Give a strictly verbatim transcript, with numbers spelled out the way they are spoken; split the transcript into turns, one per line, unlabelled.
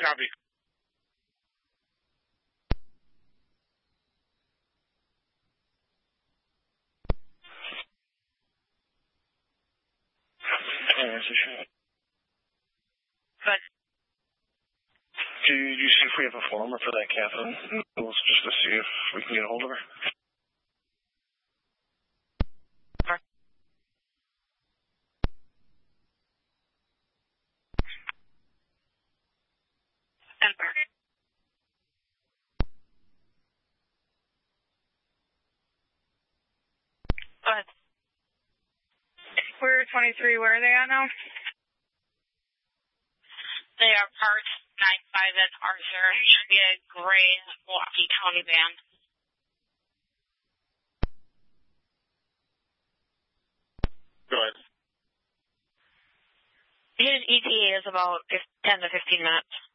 Copy. Yeah, that's a shot.
Good.
Do you, do you see if we have a former for that Catherine? Mm-hmm. Just to see if we can get a hold of her.
Enter. Go ahead.
We're twenty-three. Where are they at now?
They are parked nine five and Arthur. Should be a gray Milwaukee County van.
Go ahead.
His E T A is about ten to fifteen minutes.